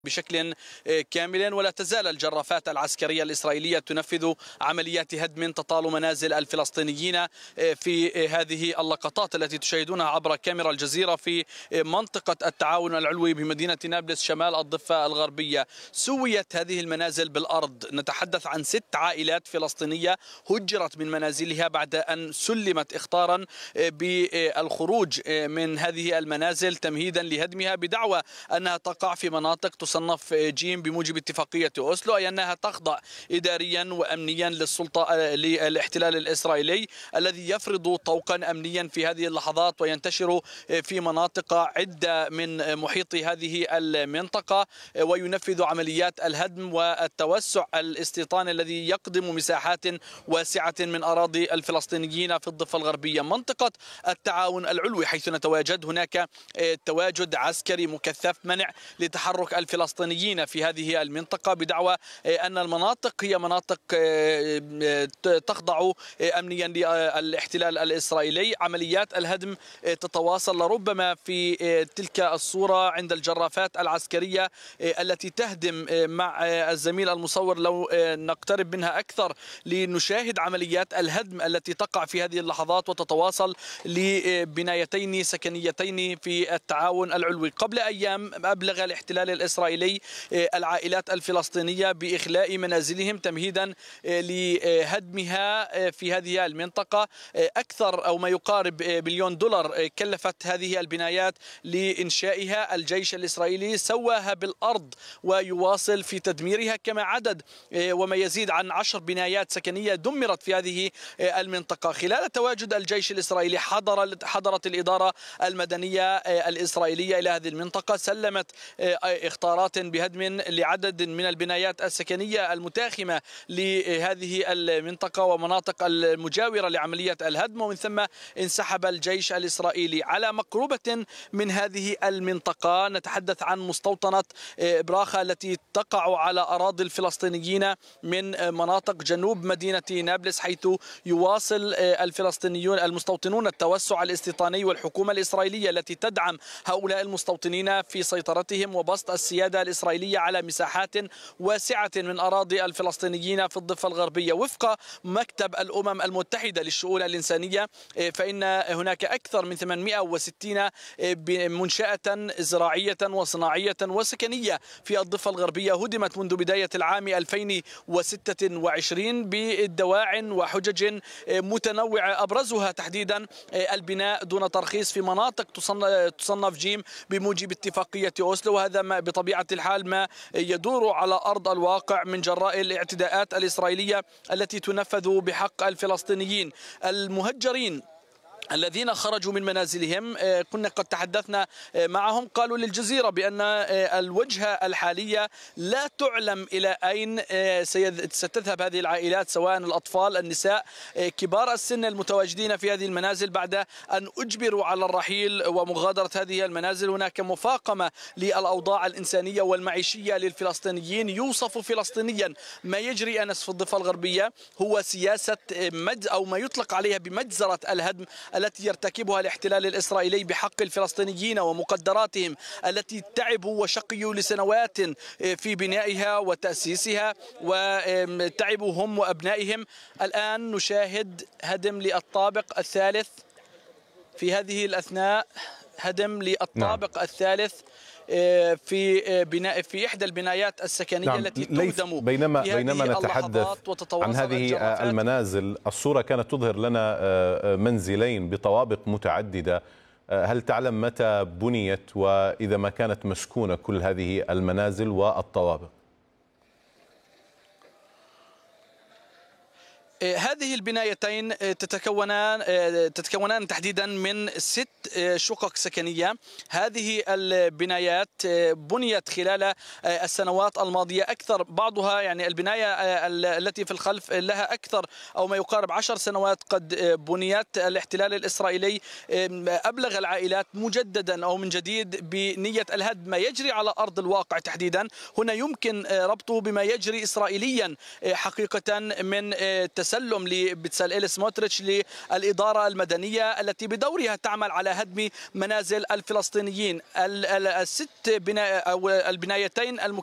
بشكل كامل، ولا تزال الجرافات العسكرية الإسرائيلية تنفذ عمليات هدم تطال منازل الفلسطينيين في هذه اللقطات التي تشاهدونها عبر كاميرا الجزيرة في منطقة التعاون العلوي بمدينة نابلس شمال الضفة الغربية. سويت هذه المنازل بالأرض، نتحدث عن 6 عائلات فلسطينية هجرت من منازلها بعد أن سلمت إخطارا بالخروج من هذه المنازل تمهيدا لهدمها بدعوى أنها تقع في مناطق تصنف جيم بموجب اتفاقية أوسلو، أي أنها تخضع إداريا وأمنيا للاحتلال الإسرائيلي الذي يفرض طوقا أمنيا في هذه اللحظات وينتشر في مناطق عدة من محيط هذه المنطقة وينفذ عمليات الهدم والتوسع الاستيطاني الذي يقدم مساحات واسعة من أراضي الفلسطينيين في الضفة الغربية. منطقة التعاون العلوي حيث نتواجد هناك تواجد عسكري مكثف منع لتحرك الفلسطينيين في هذه المنطقة بدعوى أن المناطق هي مناطق تخضع أمنيا للاحتلال الإسرائيلي. عمليات الهدم تتواصل لربما في تلك الصورة عند الجرافات العسكرية التي تهدم مع الزميل المصور. لو نقترب منها أكثر لنشاهد عمليات الهدم التي تقع في هذه اللحظات وتتواصل لبنايتين سكنيتين في التعاون العلوي. قبل أيام أبلغ الاحتلال الإسرائيلي العائلات الفلسطينية بإخلاء منازلهم تمهيدا لهدمها في هذه المنطقة. أكثر أو ما يقارب $1 مليون كلفت هذه البنايات لإنشائها. الجيش الإسرائيلي سواها بالأرض ويواصل في تدميرها، كما عدد وما يزيد عن 10 بنايات سكنية دمرت في هذه المنطقة. خلال تواجد الجيش الإسرائيلي حضرت الإدارة المدنية الإسرائيلية إلى هذه المنطقة، سلمت اختارات بهدم لعدد من البنايات السكنية المتاخمة لهذه المنطقة ومناطق المجاورة لعملية الهدم، ومن ثم انسحب الجيش الإسرائيلي. على مقربة من هذه المنطقة نتحدث عن مستوطنة براخة التي تقع على أراضي الفلسطينيين من مناطق جنوب مدينة نابلس، حيث يواصل الفلسطينيون المستوطنون التوسع الاستيطاني، والحكومة الإسرائيلية التي تدعم هؤلاء المستوطنين في سيطرتهم وبسط السيادة الإسرائيلية على مساحات واسعة من أراضي الفلسطينيين في الضفة الغربية. وفق مكتب الأمم المتحدة للشؤون الإنسانية فإن هناك أكثر من 860 منشأة زراعية وصناعية وسكنية في الضفة الغربية هدمت منذ بداية العام 2026 بدواع وحجج متنوعة، أبرزها تحديدا البناء دون ترخيص في مناطق تصنف جيم بموجب اتفاقية أوسلو، وهذا ما بطبيعة الحال ما يدور على أرض الواقع من جراء الاعتداءات الإسرائيلية التي تنفذ بحق الفلسطينيين. المهجرين الذين خرجوا من منازلهم كنا قد تحدثنا معهم، قالوا للجزيرة بأن الوجهة الحالية لا تعلم إلى أين ستذهب هذه العائلات، سواء الأطفال، النساء، كبار السن المتواجدين في هذه المنازل بعد أن أجبروا على الرحيل ومغادرة هذه المنازل. هناك مفاقمة للأوضاع الإنسانية والمعيشية للفلسطينيين. يوصف فلسطينيا ما يجري أنس في الضفة الغربية هو سياسة أو ما يطلق عليها بمجزرة الهدم التي يرتكبها الاحتلال الإسرائيلي بحق الفلسطينيين ومقدراتهم التي تعبوا وشقيوا لسنوات في بنائها وتأسيسها، وتعبوا هم وأبنائهم. الآن نشاهد هدم للطابق الثالث في هذه الأثناء، هدم للطابق الثالث في إحدى البنايات السكنية التي تهدم. بينما نتحدث عن هذه المنازل، الصورة كانت تظهر لنا منزلين بطوابق متعددة. هل تعلم متى بنيت وإذا ما كانت مسكونة كل هذه المنازل والطوابق؟ هذه البنايتين تتكونان تحديدا من 6 شقق سكنية. هذه البنايات بنيت خلال السنوات الماضية، أكثر بعضها يعني البناية التي في الخلف لها أكثر أو ما يقارب 10 سنوات قد بنيت. الاحتلال الإسرائيلي أبلغ العائلات مجددا أو من جديد بنية الهدم. ما يجري على أرض الواقع تحديدا هنا يمكن ربطه بما يجري إسرائيليا حقيقة من تسلم لبتساليل سموتريتش للإدارة المدنية التي بدورها تعمل على هدم منازل الفلسطينيين. البنايتين